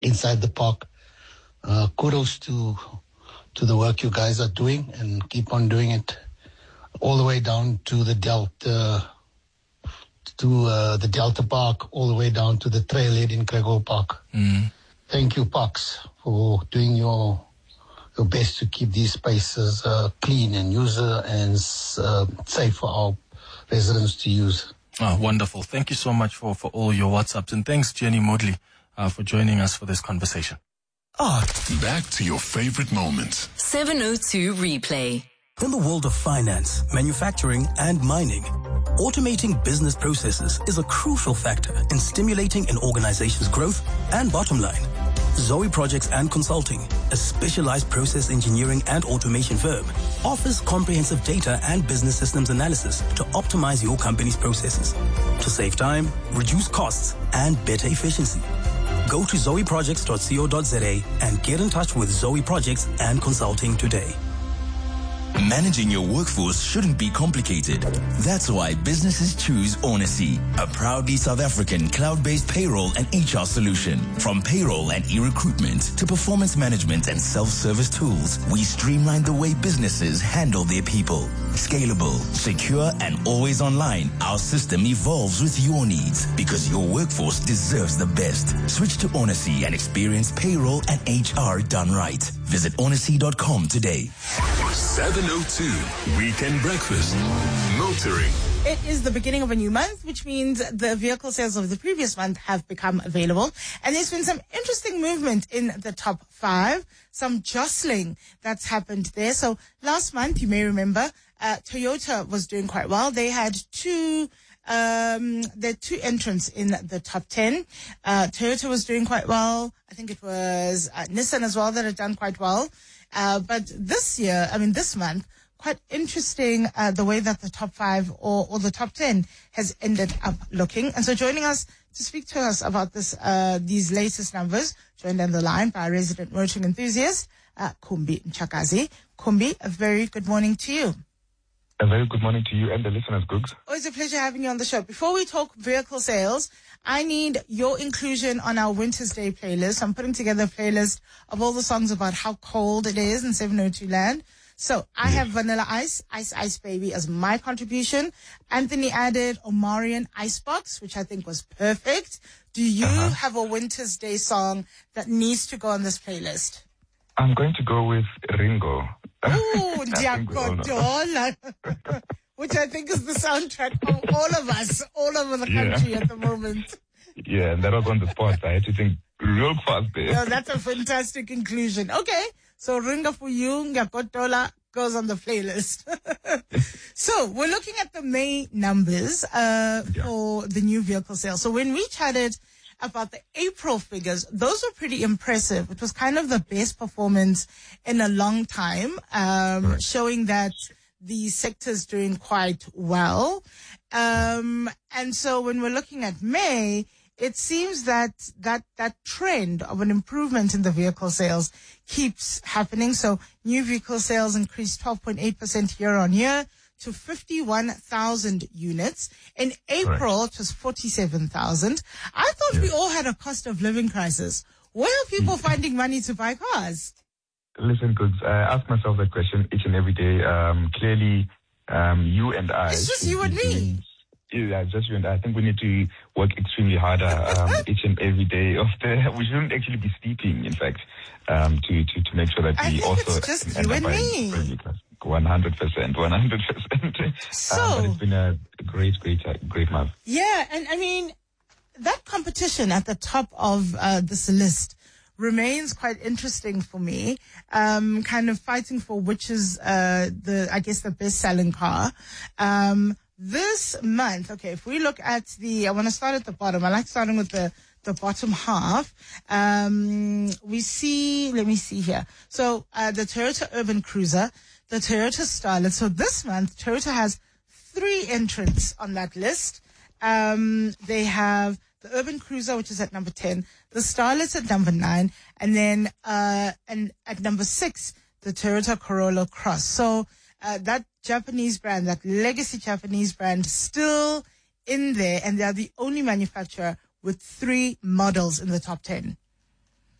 inside the park. Kudos to the work you guys are doing, and keep on doing it all the way down to the Delta, the Delta Park, all the way down to the trailhead in Kruger Park. Thank you, Parks, for doing your best to keep these spaces clean and user and safe for our residents to use. Oh, wonderful. Thank you so much for all your WhatsApps. And thanks, Jenny Modley, for joining us for this conversation. Back to your favorite moments. 702 Replay. In the world of finance, manufacturing, and mining, automating business processes is a crucial factor in stimulating an organization's growth and bottom line. Zoe Projects and Consulting, a specialized process engineering and automation firm, offers comprehensive data and business systems analysis to optimize your company's processes, to save time, reduce costs, and better efficiency. Go to zoeprojects.co.za and get in touch with Zoe Projects and Consulting today. Managing your workforce shouldn't be complicated. That's why businesses choose Onacy, a proudly South African cloud-based payroll and HR solution. From payroll and e-recruitment to performance management and self-service tools, we streamline the way businesses handle their people. Scalable, secure, and always online, our system evolves with your needs because your workforce deserves the best. Switch to Onacy and experience payroll and HR done right. Visit onacy.com today. 702 Weekend Breakfast. Motoring. It is the beginning of a new month, which means the vehicle sales of the previous month have become available. And there's been some interesting movement in the top 5, some jostling that's happened there. So last month, you may remember, Toyota was doing quite well. They had two entrants in the top 10. Toyota was doing quite well. I think it was Nissan as well that had done quite well. But this month, quite interesting the way that the top 5 or the top 10 has ended up looking. And so joining us to speak to us about these latest numbers, joined on the line by a resident motoring enthusiast, Kumbi Mchakazi. Kumbi, a very good morning to you. A very good morning to you and the listeners, Googs. Always a pleasure having you on the show. Before we talk vehicle sales, I need your inclusion on our Winter's Day playlist. I'm putting together a playlist of all the songs about how cold it is in 702 land. So I have Vanilla Ice, Ice Ice Baby as my contribution. Anthony added Omarion Icebox, which I think was perfect. Do you have a Winter's Day song that needs to go on this playlist? I'm going to go with Ringo. Ooh, Diakotola. Which I think is the soundtrack for all of us, all over the country at the moment. Yeah, and that was on the spot. I had to think real fast there. No, that's a fantastic inclusion. Okay, so Ringo for you, Diakotola goes on the playlist. So we're looking at the May numbers for the new vehicle sales. So when we chatted about the April figures, those were pretty impressive. It was kind of the best performance in a long time, showing that the sector's doing quite well. And so when we're looking at May, it seems that trend of an improvement in the vehicle sales keeps happening. So new vehicle sales increased 12.8% year on year to 51,000 units. In April, it was 47,000. I thought we all had a cost of living crisis. Where are people finding money to buy cars? Listen, Googs, I ask myself that question each and every day. Clearly, you and I... It's just you and me. Yeah, just you and I think we need to work extremely harder each and every day. We shouldn't actually be sleeping, in fact, to make sure that we also... it's just you and me. 100%. So, but it's been a great month. Yeah, and I mean, that competition at the top of this list remains quite interesting for me. Kind of fighting for which is the best-selling car. This month, okay, if we look at I want to start at the bottom. I like starting with the bottom half. We see, let me see here. So, the Toyota Urban Cruiser, the Toyota Starlet. So this month, Toyota has 3 entrants on that list. They have the Urban Cruiser, which is at number 10, the Starlet's at number 9, and then, and at number 6, the Toyota Corolla Cross. So, that Japanese brand, that legacy Japanese brand, still in there, and they are the only manufacturer with 3 models in the top 10.